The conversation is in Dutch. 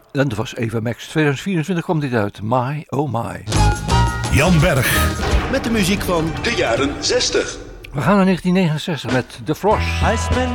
En dat was Eva Max. 2024 kwam dit uit. My, oh my. Jan Berg. Met de muziek van de jaren 60. We gaan naar 1969 met The Frost. I spend